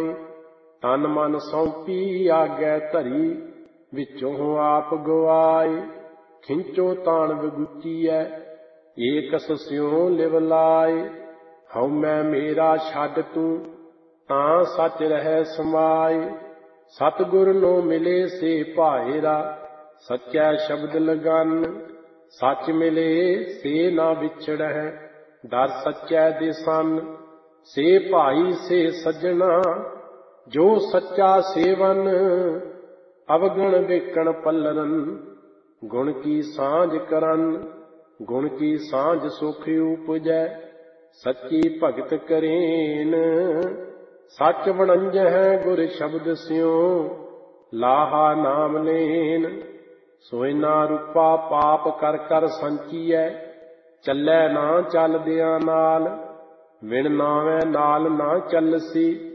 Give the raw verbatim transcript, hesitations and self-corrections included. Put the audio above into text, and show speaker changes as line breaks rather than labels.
ਕਮਾਏ। ਤਨ ਮਨ ਸੌਂਪੀ ਆਗੈ ਧਰੀ, ਵਿੱਚੋਂ ਆਪ ਗਵਾਏ। ਖਿੰਚੋ ਤਾਣ ਵਿਗੁਚੀਐ, ਏਕਸ ਸਿਉ ਲਿਵ ਲਾਏ। ਹਉ ਮੈਂ ਮੇਰਾ ਛੱਡ ਤੂੰ, ਤਾਂ ਸੱਚ ਰਹਿ ਸਮਾਏ। ਸਤਿਗੁਰ ਨੂੰ ਮਿਲੇ ਸੇ ਭਾਏਰਾ, ਸੱਚੈ ਸ਼ਬਦ ਲਗਨ। ਸੱਚ ਮਿਲੇ ਸੇ ਨਾ ਵਿਛੜਹਿ, ਦਰ ਸੱਚੈ ਦੇ ਸਨ। ਸੇ ਭਾਈ ਸੇ ਸੱਜਣਾ, ਜੋ ਸੱਚਾ ਸੇਵਨ। ਅਵਗਣ ਵੇਕਣ ਪੱਲਰਨ, ਗੁਣ ਕੀ ਸਾਂਝ ਕਰਨ। ਗੁਣ ਕੀ ਸਾਂਝ ਸੁਖ ਉਪਜੈ, ਸੱਚੀ ਭਗਤ ਕਰੇਨ। ਸੱਚ ਵਣੰਜਹਿ ਗੁਰ ਸ਼ਬਦ ਸਿਉ, ਲਾਹਾ ਨਾਮ ਲੇਨ। ਸੋਇਨਾ ਰੂਪਾ ਪਾਪ ਕਰ ਕਰ ਸੰਚੀਐ, ਚੱਲੈ ਨਾ ਚੱਲਦਿਆਂ ਨਾਲ। ਵਿਣ ਨਾਵੈ ਨਾਲ ਨਾ ਚੱਲਸੀ,